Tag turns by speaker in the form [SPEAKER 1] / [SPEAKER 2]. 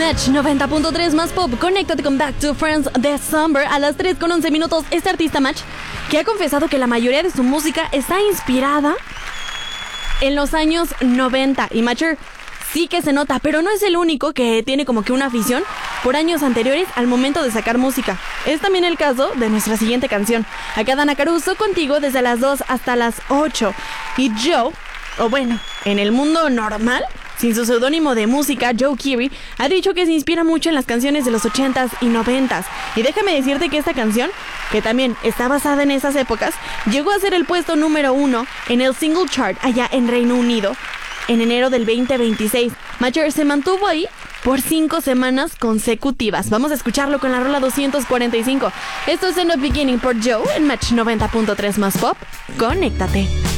[SPEAKER 1] Match 90.3 más pop. Conéctate con Back to Friends December a las 3:11. Este artista Match, que ha confesado que la mayoría de su música está inspirada en los años 90. Y Matcher sí que se nota, pero no es el único que tiene como que una afición por años anteriores al momento de sacar música. Es también el caso de nuestra siguiente canción. Acá Dana Caruso contigo desde las 2 hasta las 8. Y Joe, o bueno, en el mundo normal, sin su seudónimo de música, Joe Keery, ha dicho que se inspira mucho en las canciones de los 80s y 90s. Y déjame decirte que esta canción, que también está basada en esas épocas, llegó a ser el puesto número 1 en el single chart allá en Reino Unido en enero del 2026. Matcher se mantuvo ahí por 5 semanas consecutivas. Vamos a escucharlo con la rola 245. Esto es In the Beginning por Joe en Match 90.3 más pop. Conéctate.